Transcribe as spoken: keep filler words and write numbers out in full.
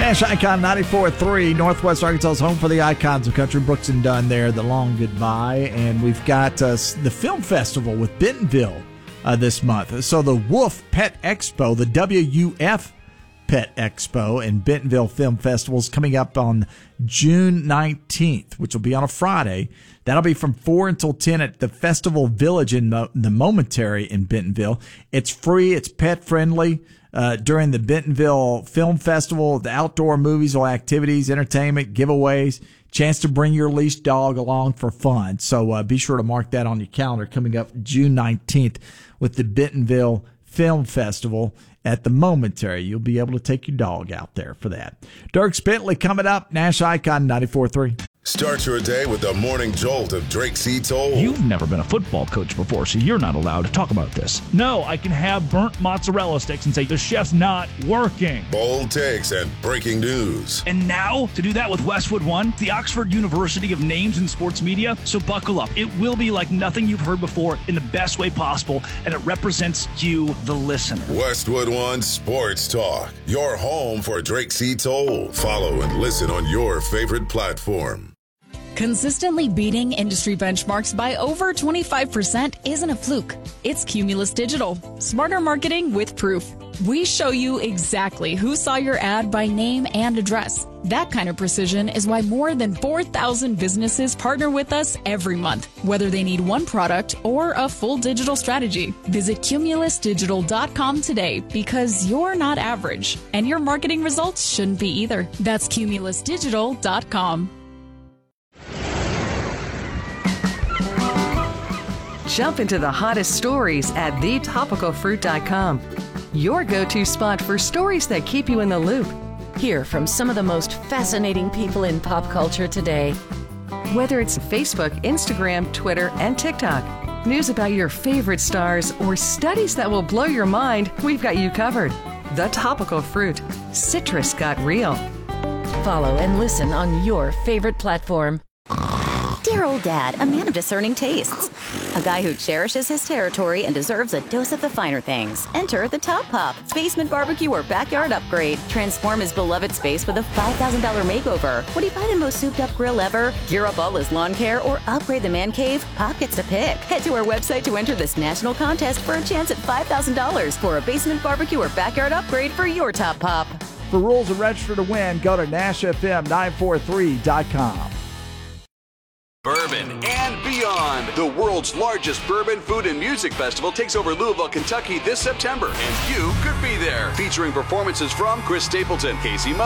Nash Icon ninety-four point three, Northwest Arkansas's home for the icons of country. Brooks and Dunn there, the long goodbye. And we've got uh, the film festival with Bentonville uh, this month. So the Wolf Pet Expo, the W U F Pet Expo and Bentonville Film Festival is coming up on June nineteenth, which will be on a Friday. That'll be from four until ten at the Festival Village in the, the Momentary in Bentonville. It's free. It's pet friendly. Uh, during the Bentonville Film Festival, the outdoor movies or activities, entertainment, giveaways, chance to bring your leashed dog along for fun. So uh, be sure to mark that on your calendar coming up June nineteenth with the Bentonville Film Festival at the Momentary. You'll be able to take your dog out there for that. Dirk Bentley coming up, Nash Icon ninety-four point three. Start your day with the morning jolt of Drake C. Toll. You've never been a football coach before, so you're not allowed to talk about this. No, I can have burnt mozzarella sticks and say the chef's not working. Bold takes and breaking news. And now, to do that with Westwood One, the Oxford University of Names in Sports Media. So buckle up. It will be like nothing you've heard before in the best way possible, and it represents you, the listener. Westwood One Sports Talk, your home for Drake C. Toll. Follow and listen on your favorite platform. Consistently beating industry benchmarks by over twenty-five percent isn't a fluke. It's Cumulus Digital. Smarter marketing with proof. We show you exactly who saw your ad by name and address. That kind of precision is why more than four thousand businesses partner with us every month, whether they need one product or a full digital strategy. Visit cumulus digital dot com today because you're not average, and your marketing results shouldn't be either. That's cumulus digital dot com. Jump into the hottest stories at the topical fruit dot com. Your go-to spot for stories that keep you in the loop. Hear from some of the most fascinating people in pop culture today. Whether it's Facebook, Instagram, Twitter, and TikTok, news about your favorite stars, or studies that will blow your mind, we've got you covered. The Topical Fruit. Citrus got real. Follow and listen on your favorite platform. Dear old dad, a man of discerning tastes. A guy who cherishes his territory and deserves a dose of the finer things. Enter the Top Pop, basement barbecue or backyard upgrade. Transform his beloved space with a five thousand dollars makeover. Would he buy the most souped up grill ever, gear up all his lawn care, or upgrade the man cave? Pop gets to pick. Head to our website to enter this national contest for a chance at five thousand dollars for a basement barbecue or backyard upgrade for your Top Pop. For rules and register to win, go to nash f m nine four three dot com. Bourbon and beyond. The world's largest bourbon, food, and music festival takes over Louisville, Kentucky this September, and you could be there. Featuring performances from Chris Stapleton, Casey